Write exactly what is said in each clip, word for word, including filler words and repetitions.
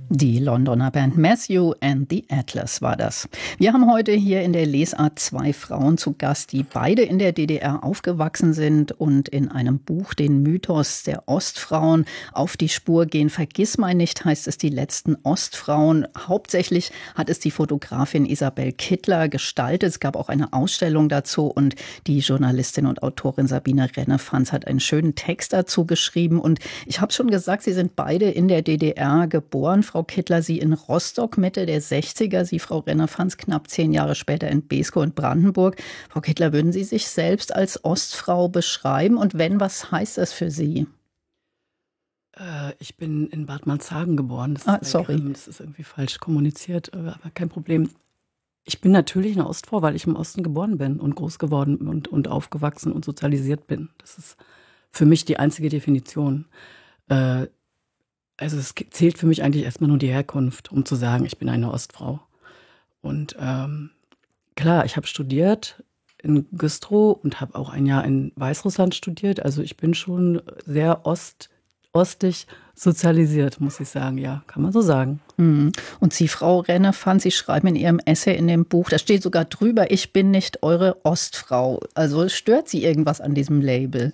Die Londoner Band Matthew and the Atlas war das. Wir haben heute hier in der Lesart zwei Frauen zu Gast, die beide in der D D R aufgewachsen sind und in einem Buch den Mythos der Ostfrauen auf die Spur gehen. Vergissmeinnicht heißt es, die letzten Ostfrauen. Hauptsächlich hat es die Fotografin Isabel Kittler gestaltet. Es gab auch eine Ausstellung dazu und die Journalistin und Autorin Sabine Rennefanz hat einen schönen Text dazu geschrieben. Und ich habe schon gesagt, sie sind beide in der D D R geboren. Frau Kittler, Sie in Rostock Mitte der sechziger, Sie, Frau Rennefanz, knapp zehn Jahre später in Beeskow in Brandenburg. Frau Kittler, würden Sie sich selbst als Ostfrau beschreiben? Und wenn, was heißt das für Sie? Äh, ich bin in Bad Malzhagen geboren. Das ist, ah, sorry. Grimm. Das ist irgendwie falsch kommuniziert, aber kein Problem. Ich bin natürlich eine Ostfrau, weil ich im Osten geboren bin und groß geworden und, und aufgewachsen und sozialisiert bin. Das ist für mich die einzige Definition. Äh, Also es zählt für mich eigentlich erstmal nur die Herkunft, um zu sagen, ich bin eine Ostfrau. Und ähm, klar, ich habe studiert in Güstrow und habe auch ein Jahr in Weißrussland studiert. Also ich bin schon sehr ost, ostig sozialisiert, muss ich sagen. Ja, kann man so sagen. Und Sie, Frau Rennefanz, Sie schreiben in Ihrem Essay in dem Buch, da steht sogar drüber, ich bin nicht eure Ostfrau. Also stört Sie irgendwas an diesem Label?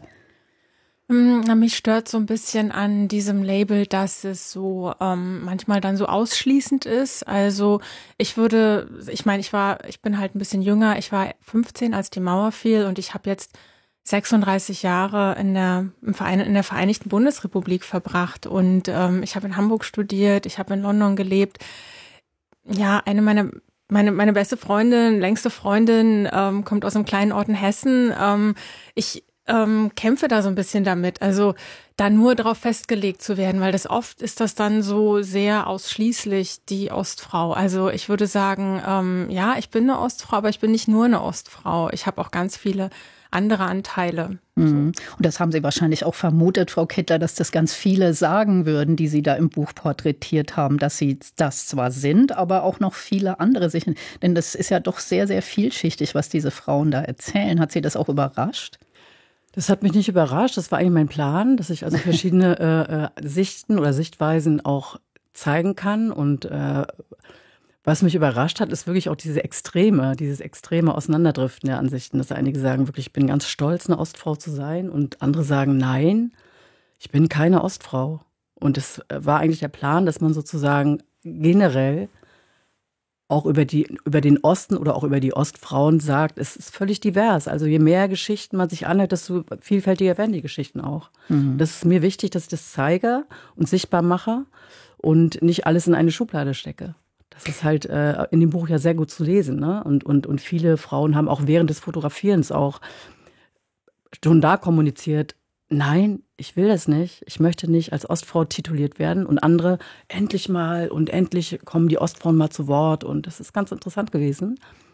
Mich stört so ein bisschen an diesem Label, dass es so ähm, manchmal dann so ausschließend ist. Also ich würde, ich meine, ich war, ich bin halt ein bisschen jünger. Ich war fünfzehn, als die Mauer fiel, und ich habe jetzt sechsunddreißig Jahre in der im Verein, in der Vereinigten Bundesrepublik verbracht, und ähm, ich habe in Hamburg studiert, ich habe in London gelebt. Ja, eine meiner Meine, meine beste Freundin, längste Freundin, ähm, kommt aus einem kleinen Ort in Hessen. Ähm, ich ähm, kämpfe da so ein bisschen damit, also da nur drauf festgelegt zu werden, weil das oft ist das dann so sehr ausschließlich die Ostfrau. Also ich würde sagen, ähm, ja, ich bin eine Ostfrau, aber ich bin nicht nur eine Ostfrau. Ich habe auch ganz viele andere Anteile. Mhm. Und das haben Sie wahrscheinlich auch vermutet, Frau Kittler, dass das ganz viele sagen würden, die Sie da im Buch porträtiert haben, dass Sie das zwar sind, aber auch noch viele andere sich. Denn das ist ja doch sehr, sehr vielschichtig, was diese Frauen da erzählen. Hat Sie das auch überrascht? Das hat mich nicht überrascht. Das war eigentlich mein Plan, dass ich also verschiedene äh, äh, Sichten oder Sichtweisen auch zeigen kann. Und äh, was mich überrascht hat, ist wirklich auch diese Extreme, dieses extreme Auseinanderdriften der Ansichten. Dass einige sagen wirklich, ich bin ganz stolz, eine Ostfrau zu sein. Und andere sagen, nein, ich bin keine Ostfrau. Und es war eigentlich der Plan, dass man sozusagen generell auch über die, über den Osten oder auch über die Ostfrauen sagt, es ist völlig divers. Also je mehr Geschichten man sich anhört, desto vielfältiger werden die Geschichten auch. Mhm. Das ist mir wichtig, dass ich das zeige und sichtbar mache und nicht alles in eine Schublade stecke. Das ist halt äh, in dem Buch ja sehr gut zu lesen, ne? Und, und, und viele Frauen haben auch während des Fotografierens auch schon da kommuniziert, nein, ich will das nicht. Ich möchte nicht als Ostfrau tituliert werden. Und andere, endlich mal und endlich kommen die Ostfrauen mal zu Wort. Und das ist ganz interessant gewesen.